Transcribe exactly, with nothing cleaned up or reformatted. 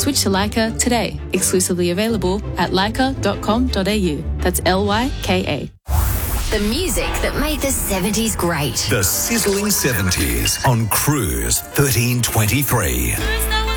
Switch to Leica today. Exclusively available at leica dot com dot a u. That's L Y K A. The music that made the seventies great. The Sizzling seventies on Cruise thirteen twenty-three.